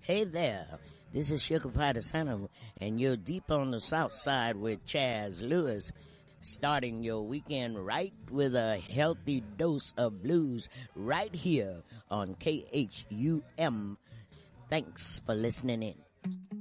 Hey there, this is Sugar Pie the Center, and you're deep on the south side with Chaz Lewis, starting your weekend right with a healthy dose of blues right here on KHUM. Thanks for listening in.